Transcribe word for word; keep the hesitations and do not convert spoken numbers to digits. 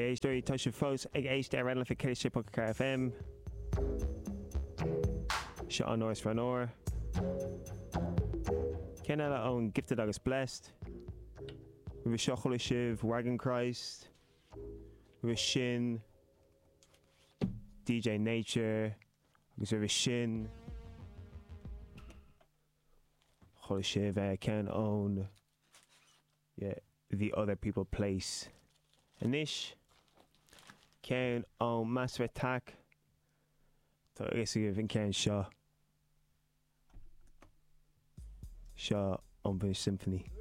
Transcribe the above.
géisteoirí tá sé fós ag éiste ar radiofa cé sipó Car F M. Se an nóir fan nóir. Cén eile ón Gifted agus Blessed. Ri seochol sibh Wagon Christ. Ri sin D J Nature agus ri sin chola sibh uh, cén ón yeah, The Other People Place. Anish cén ón Massive Attack. Tá is go bhín cén seo. Seo an British Symphony.